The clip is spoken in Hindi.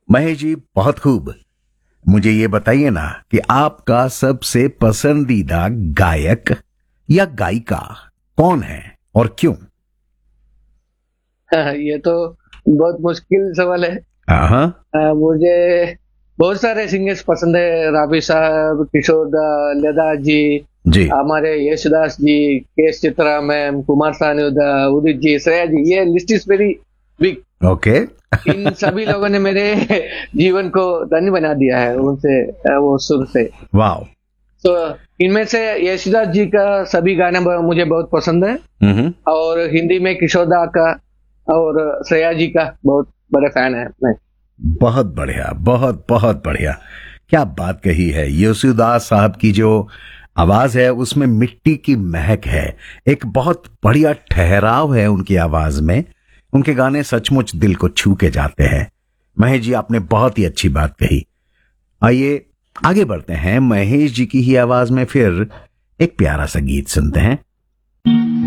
महेश जी, बहुत खूब। मुझे ये बताइए ना कि आपका सबसे पसंदीदा गायक या गायिका कौन है और क्यों? ये तो बहुत मुश्किल सवाल है। हाँ। मुझे बहुत सारे सिंगर्स पसंद है। राफी साहब, किशोर दा, लता जी, जी। हमारे यशदास जी, के एस चित्रा मैम, कुमार सानू दा, उदित जी, श्रेया जी, ये list is very big. Okay. इन सभी लोगों ने मेरे जीवन को धन्य बना दिया है उनसे, वो सुर से। वाह। तो इनमें से यशदास जी का सभी गाने मुझे बहुत पसंद है। हम्म। और हिंदी में किशोर दा का और श्रेया जी का बहुत बड़े फैन है मैं। बहुत बढ़िया, बहुत बहुत बढ़िया। क्या बात कही है। येसुदास साहब की जो आवाज है उसमें मिट्टी की महक है, एक बहुत बढ़िया ठहराव है उनकी आवाज में। उनके गाने सचमुच दिल को छू के जाते हैं। महेश जी, आपने बहुत ही अच्छी बात कही। आइए आगे बढ़ते हैं। महेश जी की ही आवाज में फिर एक प्यारा सा गीत सुनते हैं।